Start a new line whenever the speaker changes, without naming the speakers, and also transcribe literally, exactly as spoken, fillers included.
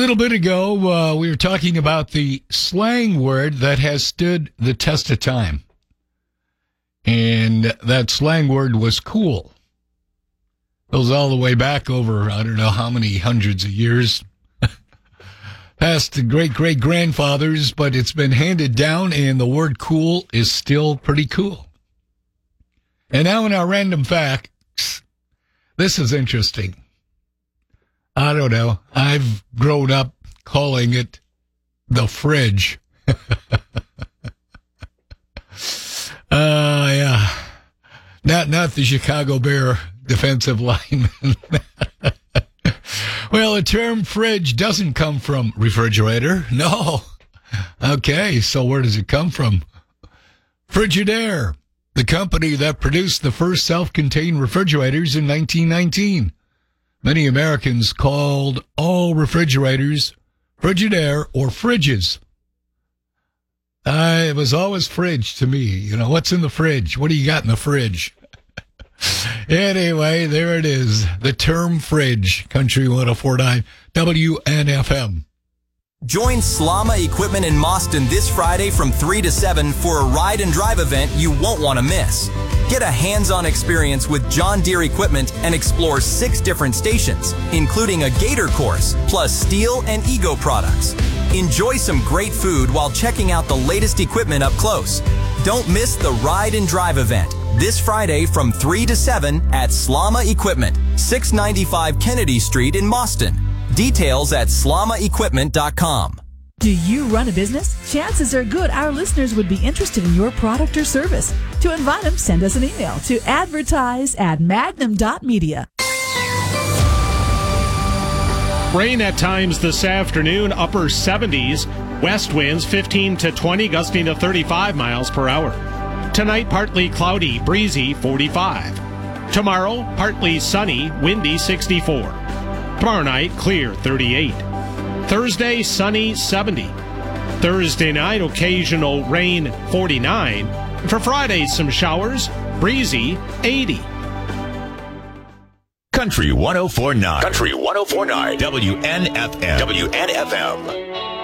little bit ago, uh, we were talking about the slang word that has stood the test of time. And that slang word was cool. Goes all the way back over, I don't know how many hundreds of years. Past the great-great-grandfathers, but it's been handed down, and the word cool is still pretty cool. And now in our random facts, this is interesting. I don't know. I've grown up calling it the fridge. uh, yeah. Not, not the Chicago Bear defensive lineman. Well, the term fridge doesn't come from refrigerator. No. Okay, so where does it come from? Frigidaire, the company that produced the first self-contained refrigerators in nineteen nineteen. Many Americans called all refrigerators Frigidaire or fridges. Uh, it was always fridge to me. You know, what's in the fridge? What do you got in the fridge? Anyway, there it is. The term fridge. Country one oh four point nine W N F M.
Join Slama Equipment in Mauston this Friday from three to seven for a ride and drive event you won't want to miss. Get a hands-on experience with John Deere equipment and explore six different stations, including a Gator course, plus Steel and Ego products. Enjoy some great food while checking out the latest equipment up close. Don't miss the ride and drive event this Friday from three to seven at Slama Equipment, six ninety-five Kennedy Street in Mauston. Details at slama equipment dot com.
Do you run a business? Chances are good our listeners would be interested in your product or service. To invite them, send us an email to advertise at magnum dot media.
Rain at times this afternoon, upper seventies. West winds fifteen to twenty, gusting to thirty-five miles per hour. Tonight, partly cloudy, breezy, forty-five. Tomorrow, partly sunny, windy, sixty-four. Tomorrow night, clear, thirty-eight. Thursday, sunny, seventy. Thursday night, occasional rain, forty-nine. For Friday, some showers, breezy, eighty.
Country one oh four point nine. Country one oh four point nine. W N F M. W N F M.